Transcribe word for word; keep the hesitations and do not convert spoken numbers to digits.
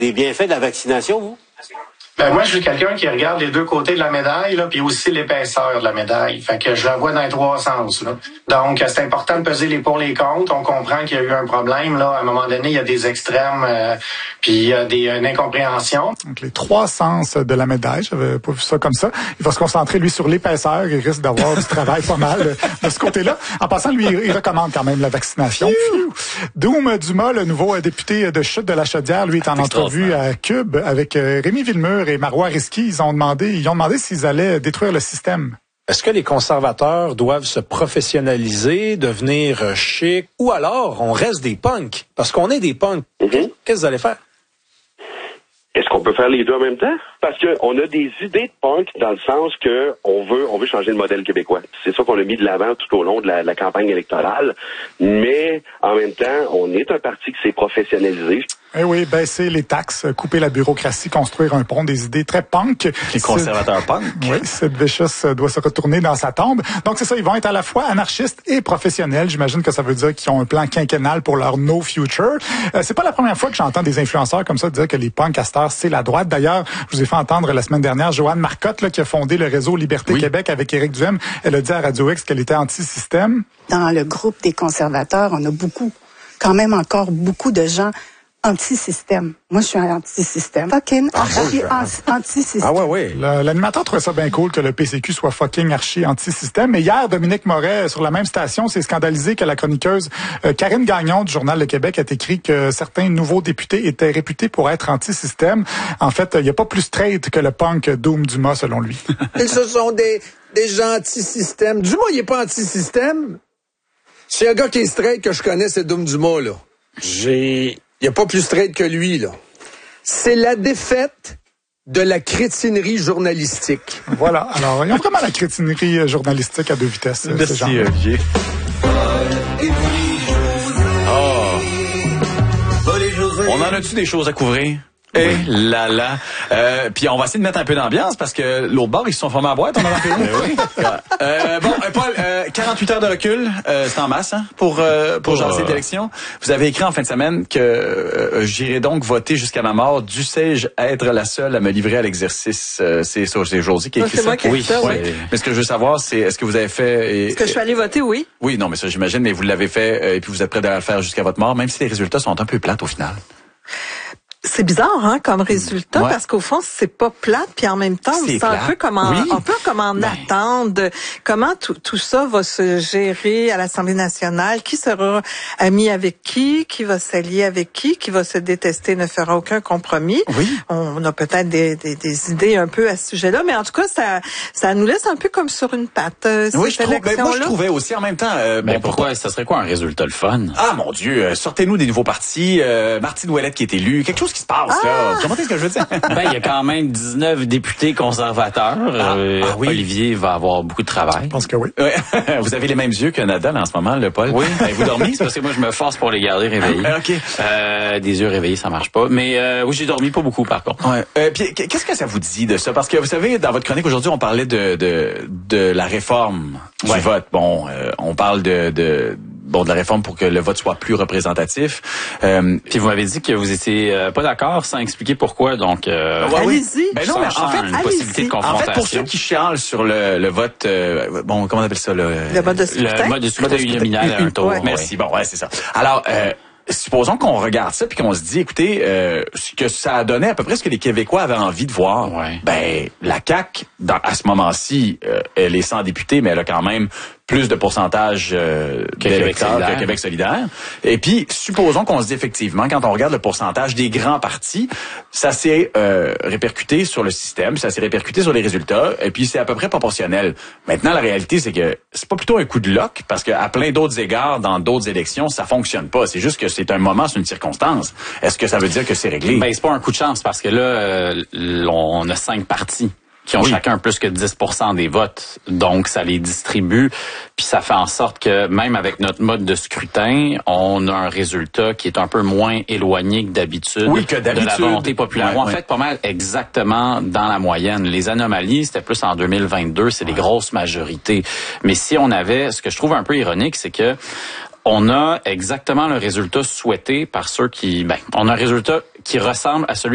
des bienfaits de la vaccination, vous? Ben moi, je suis quelqu'un qui regarde les deux côtés de la médaille, là, puis aussi l'épaisseur de la médaille. Fait que je la vois dans les trois sens, là. Donc, c'est important de peser les pour les contre. On comprend qu'il y a eu un problème, là. À un moment donné, il y a des extrêmes, euh, puis il y a des, une incompréhension. Donc, les trois sens de la médaille, j'avais pas vu ça comme ça. Il va se concentrer, lui, sur l'épaisseur. Il risque d'avoir du travail pas mal de ce côté-là. En passant, lui, il recommande quand même la vaccination. Doom Dumas, le nouveau député de Chute de la Chaudière, lui, est en entrevue à Cube avec Rémi Villemur et Marois Risky. Ils ont demandé, ils ont demandé s'ils allaient détruire le système. Est-ce que les conservateurs doivent se professionnaliser, devenir chic, ou alors on reste des punks? Parce qu'on est des punks. Mm-hmm. Qu'est-ce que vous allez faire? Est-ce qu'on peut faire les deux en même temps? Parce qu'on a des idées de punk dans le sens que on veut on veut changer le modèle québécois. C'est ça qu'on a mis de l'avant tout au long de la, la campagne électorale. Mais en même temps, on est un parti qui s'est professionnalisé. Eh oui, baisser les taxes, couper la bureaucratie, construire un pont, des idées très punk. Les conservateurs punk. Oui, Sid Vicious doit se retourner dans sa tombe. Donc c'est ça, ils vont être à la fois anarchistes et professionnels. J'imagine que ça veut dire qu'ils ont un plan quinquennal pour leur no future. Euh, c'est pas la première fois que j'entends des influenceurs comme ça dire que les punks à cette heure, c'est la droite. D'ailleurs, je vous ai fait entendre la semaine dernière Joanne Marcotte, là, qui a fondé le réseau Liberté oui. Québec avec Éric Duhem. Elle a dit à Radio X qu'elle était anti-système. Dans le groupe des conservateurs, on a beaucoup, quand même encore beaucoup de gens anti-système. Moi, je suis un anti-système. Fucking ah, archi anti-système. Ah ouais, ouais. L'animateur trouvait ça bien cool que le P C Q soit fucking archi anti-système. Mais hier, Dominique Moret, sur la même station, s'est scandalisé que la chroniqueuse euh, Karine Gagnon du Journal de Québec a écrit que certains nouveaux députés étaient réputés pour être anti-système. En fait, il n'y a pas plus straight que le punk Doom Dumas, selon lui. Ils ce sont des, des gens anti-système. Dumas, il n'est pas anti-système. C'est un gars qui est straight que je connais, c'est Doom Dumas, là. J'ai... Il n'y a pas plus straight que lui, là. C'est la défaite de la crétinerie journalistique. Voilà. Alors, ils ont vraiment la crétinerie journalistique à deux vitesses. Merci, Olivier. Oh. On en a-tu des choses à couvrir? Eh oui. là là. Euh, puis on va essayer de mettre un peu d'ambiance parce que l'autre bord, ils se sont formés à boîte, on a rappelé. oui. euh, bon, euh, Paul, euh, quarante-huit heures de recul, euh, c'est en masse hein, pour euh, pour jaser d'élection. Vous avez écrit en fin de semaine que euh, j'irai donc voter jusqu'à ma mort. Dussé-je être la seule à me livrer à l'exercice? Euh, c'est ça, c'est Josie qui a écrit ça. Moi qui oui. ça, oui. Ouais. Mais ce que je veux savoir, c'est est-ce que vous avez fait... Et, est-ce que je suis allée voter, oui? Oui, non, mais ça j'imagine, mais vous l'avez fait euh, et puis vous êtes prêt à le faire jusqu'à votre mort, même si les résultats sont un peu plates au final. C'est bizarre, hein, comme résultat, ouais. parce qu'au fond, c'est pas plate, puis en même temps, c'est un peu comme en, oui. un peu comme en ben. attente de comment tout, tout ça va se gérer à l'Assemblée nationale, qui sera ami avec qui, qui va s'allier avec qui, qui va se détester, ne fera aucun compromis. Oui. On a peut-être des, des, des idées un peu à ce sujet-là, mais en tout cas, ça, ça nous laisse un peu comme sur une patte. Euh, oui, je trouve, ben, moi, je trouvais aussi en même temps. Euh, ben, bon, pourquoi, pourquoi ça serait quoi un résultat le fun? Ah mon Dieu, euh, sortez-nous des nouveaux partis. Euh, Martine Ouellette qui est élue, quelque chose qui se passe ah! là. Vous comprenez ce que je veux dire? Ben, il y a quand même dix-neuf députés conservateurs. Ah, euh, ah oui. Olivier va avoir beaucoup de travail. Je pense que oui. Ouais. Vous avez les mêmes yeux que Nadal en ce moment, le Paul. Oui. Ben, vous dormez? C'est parce que moi, je me force pour les garder réveillés. Ah, OK. Euh, des yeux réveillés, ça marche pas. Mais euh, oui, j'ai dormi pas beaucoup, par contre. Ouais. Euh, puis, qu'est-ce que ça vous dit de ça? Parce que, vous savez, dans votre chronique aujourd'hui, on parlait de de, de la réforme du ouais. vote. Bon, euh, on parle de... de bon de la réforme pour que le vote soit plus représentatif. Euh, Puis vous m'avez dit que vous étiez euh, pas d'accord sans expliquer pourquoi. Donc euh, ouais, allez-y. Ben non, mais en fait, une possibilité de confrontation. En fait, pour ceux qui chialent sur le, le vote, euh, bon, comment on appelle ça le, le mode de scrutin. Le mode de scrutin uninominal à un tour. Ouais. Merci. Bon, ouais, c'est ça. Alors. Euh, supposons qu'on regarde ça puis qu'on se dit, écoutez, euh, ce que ça a donné à peu près ce que les Québécois avaient envie de voir. Ouais. Ben, la C A Q, dans, à ce moment-ci, euh, elle est sans députés, mais elle a quand même plus de pourcentage euh, d'électeurs que Québec solidaire. Et puis, supposons qu'on se dit effectivement, quand on regarde le pourcentage des grands partis, ça s'est euh, répercuté sur le système, ça s'est répercuté sur les résultats, et puis c'est à peu près proportionnel. Maintenant, la réalité, c'est que c'est pas plutôt un coup de loc, parce qu'à plein d'autres égards, dans d'autres élections, ça fonctionne pas. C'est juste que c'est un moment, c'est une circonstance. Est-ce que ça veut dire que c'est réglé? Ben, c'est pas un coup de chance, parce que là, euh, on a cinq partis qui ont oui. chacun plus que dix pour cent des votes. Donc, ça les distribue. Puis ça fait en sorte que même avec notre mode de scrutin, on a un résultat qui est un peu moins éloigné que d'habitude, oui, que d'habitude. de la volonté populaire. Ouais, en ouais. fait, pas mal exactement dans la moyenne. Les anomalies, c'était plus en deux mille vingt-deux, c'est ouais. des grosses majorités. Mais si on avait, ce que je trouve un peu ironique, c'est que on a exactement le résultat souhaité par ceux qui... Ben, on a un résultat qui ressemble à celui